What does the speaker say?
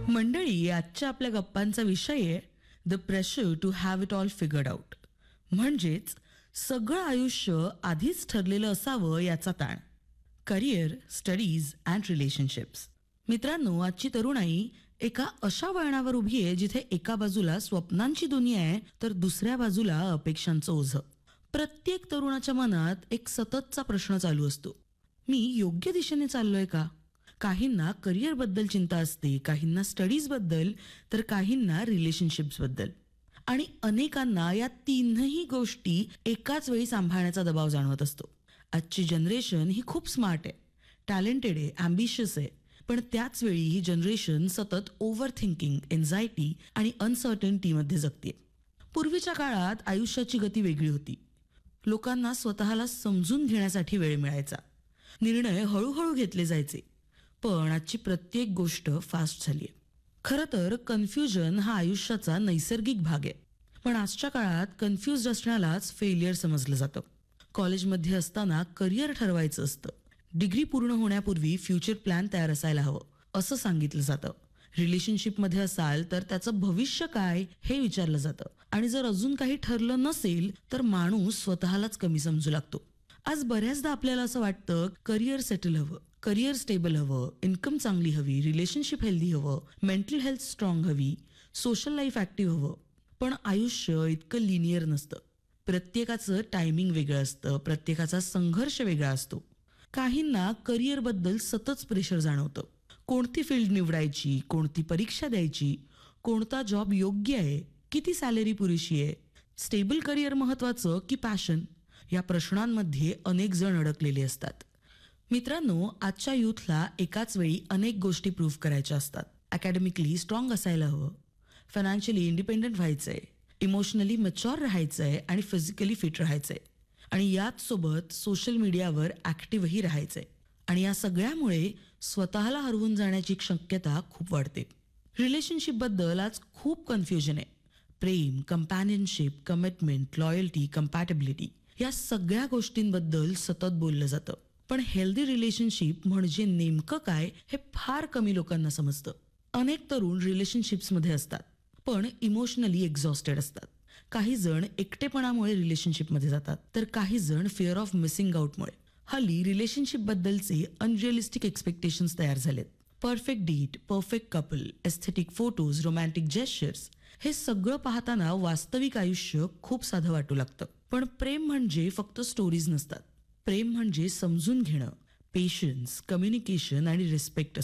मंडळी, आजच्या आपल्या गप्पांचा विषय आहे the pressure to have it all figured out. म्हणजेच सगळं आयुष्य आधीच ठरलेलं असावं याचा ताण. Career, studies and relationships. मित्रांनो, आजची तरुणाई एका अशा वळणावर उभी आहे जिथे एका बाजूला स्वप्नांची दुनिया आहे तर दुसऱ्या बाजूला अपेक्षांचं ओझं. प्रत्येक तरुणाच्या मनात एक सततचा प्रश्न चालू असतो, मी योग्य दिशेने चाललोय का? काहींना करिअर बद्दल चिंता असते, काहींना स्टडीज बद्दल, तर काहींना रिलेशनशिप्स बद्दल. आणि अनेकांना या तीनही गोष्टी एकाच वेळी सांभाळण्याचा दबाव जाणवत असतो. आजची जनरेशन ही खूप स्मार्ट आहे, टॅलेंटेड आहे, ॲम्बिशियस आहे, पण त्याच वेळी ही जनरेशन सतत ओव्हर थिंकिंग, एन्झायटी आणि अनसर्टनिटीमध्ये जगते. पूर्वीच्या काळात आयुष्याची गती वेगळी होती. लोकांना स्वतःला समजून घेण्यासाठी वेळ मिळायचा, निर्णय हळूहळू घेतले जायचे. पण आजची प्रत्येक गोष्ट फास्ट झाली आहे. खरं तर कन्फ्युजन हा आयुष्याचा नैसर्गिक भाग आहे, पण आजच्या काळात कन्फ्युज्ड असण्यालाच फेलियर समजलं जातं. कॉलेजमध्ये असताना करिअर ठरवायचं असतं, डिग्री पूर्ण होण्यापूर्वी फ्युचर प्लॅन तयार असायला हवं असं सांगितलं जातं. रिलेशनशिपमध्ये असाल तर त्याचं भविष्य काय हे विचारलं जातं, आणि जर अजून काही ठरलं नसेल तर माणूस स्वतःलाच कमी समजू लागतो. आज बऱ्याचदा आपल्याला असं वाटतं करिअर सेटल हवं, करिअर स्टेबल हवं, इन्कम चांगली हवी, रिलेशनशिप हेल्दी हवं, मेंटल हेल्थ स्ट्रॉंग हवी, सोशल लाईफ ऍक्टिव्ह हवं. पण आयुष्य इतकं लिनियर नसतं. प्रत्येकाचं टायमिंग वेगळं असतं, प्रत्येकाचा संघर्ष वेगळा असतो. काहींना करिअरबद्दल सतत प्रेशर जाणवतं. कोणती फील्ड निवडायची, कोणती परीक्षा द्यायची, कोणता जॉब योग्य आहे, किती सॅलरी पुरेशी आहे, स्टेबल करिअर महत्वाचं की पॅशन, या प्रश्नांमध्ये अनेक जण अडकलेले असतात. मित्रांनो, आजच्या युथला एकाच वेळी अनेक गोष्टी प्रूव्ह करायच्या असतात. अकॅडमिकली स्ट्रॉंग असायला हवं, फायनान्शियली इंडिपेंडंट व्हायचंय, इमोशनली मॅच्युअर राहायचंय आणि फिजिकली फिट राहायचंय, आणि याच सोबत सोशल मीडियावर ऍक्टिव्हही राहायचंय. आणि या सगळ्यामुळे स्वतःला हरवून जाण्याची शक्यता खूप वाढते. रिलेशनशिप बद्दल आज खूप कन्फ्युजन आहे. प्रेम, कंपॅनियनशिप, कमिटमेंट, लॉयल्टी, कंपॅटेबिलिटी, या सगळ्या गोष्टींबद्दल सतत बोललं जातं. पण हेल्दी रिलेशनशिप म्हणजे नेमकं काय हे फार कमी लोकांना समजतं. अनेक तरुण रिलेशनशिप्समध्ये असतात पण इमोशनली एक्झॉस्टेड असतात. काही जण एकटेपणामुळे रिलेशनशिपमध्ये जातात, तर काही जण फिअर ऑफ मिसिंग आउटमुळे. हल्ली रिलेशनशिप बद्दलचे अनरिअलिस्टिक एक्सपेक्टेशन्स तयार झालेत. Perfect date, perfect couple, aesthetic photos, romantic gestures, हे सगळं पाहताना वास्तविक आयुष्य खूप साधं वाटू लागतं. पण प्रेम म्हणजे फक्त स्टोरीज नसतात. प्रेम म्हणजे समजून घेणं, पेशन्स, कम्युनिकेशन आणि रिस्पेक्ट